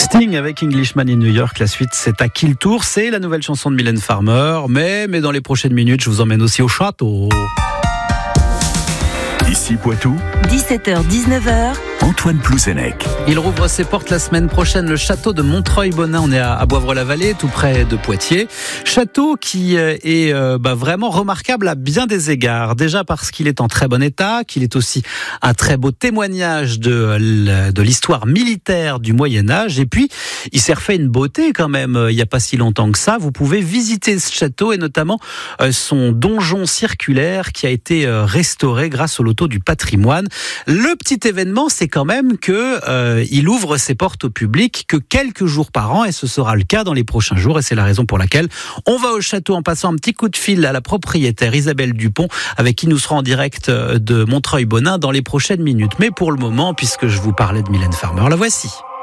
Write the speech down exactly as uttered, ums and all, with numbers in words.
Sting avec Englishman in New York. La suite, c'est à qui le tour? C'est la nouvelle chanson de Mylène Farmer. Mais, mais dans les prochaines minutes, je vous emmène aussi au château. Ici Poitou, dix-sept heures dix-neuf heures. Antoine Plouzenec. Il rouvre ses portes la semaine prochaine, le château de Montreuil-Bonin. On est à Boivre-la-Vallée, tout près de Poitiers. Château qui est euh, bah, vraiment remarquable à bien des égards. Déjà parce qu'il est en très bon état, qu'il est aussi un très beau témoignage de, de l'histoire militaire du Moyen-Âge. Et puis, il s'est refait une beauté quand même, il n'y a pas si longtemps que ça. Vous pouvez visiter ce château et notamment euh, son donjon circulaire qui a été euh, restauré grâce au loto du patrimoine. Le petit événement, c'est quand même que euh, il ouvre ses portes au public que quelques jours par an, et ce sera le cas dans les prochains jours, et c'est la raison pour laquelle on va au château en passant un petit coup de fil à la propriétaire Isabelle Dupont, avec qui nous serons en direct de Montreuil-Bonin dans les prochaines minutes. Mais pour le moment, puisque je vous parlais de Mylène Farmer, la voici.